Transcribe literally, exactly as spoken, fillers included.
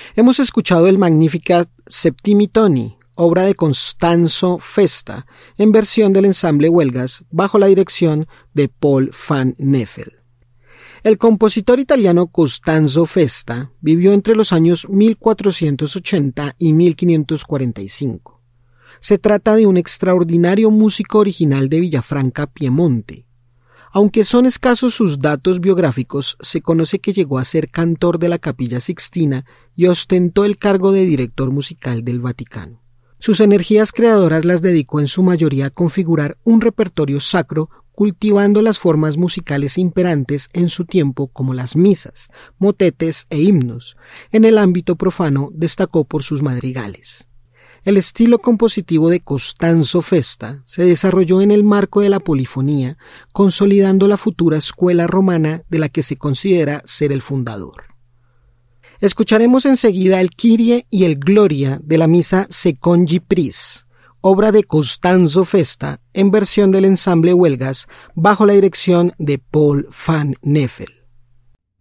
Hemos escuchado el Magnificat Septimitoni, obra de Costanzo Festa, en versión del ensamble Huelgas, bajo la dirección de Paul van Neffel. El compositor italiano Costanzo Festa vivió entre los años mil cuatrocientos ochenta y mil quinientos cuarenta y cinco. Se trata de un extraordinario músico original de Villafranca, Piemonte. Aunque son escasos sus datos biográficos, se conoce que llegó a ser cantor de la Capilla Sixtina y ostentó el cargo de director musical del Vaticano. Sus energías creadoras las dedicó en su mayoría a configurar un repertorio sacro, cultivando las formas musicales imperantes en su tiempo como las misas, motetes e himnos. En el ámbito profano destacó por sus madrigales. El estilo compositivo de Costanzo Festa se desarrolló en el marco de la polifonía, consolidando la futura escuela romana de la que se considera ser el fundador. Escucharemos enseguida el Kyrie y el Gloria de la misa Secondi Pris, obra de Costanzo Festa en versión del ensamble Huelgas bajo la dirección de Paul van Neffel.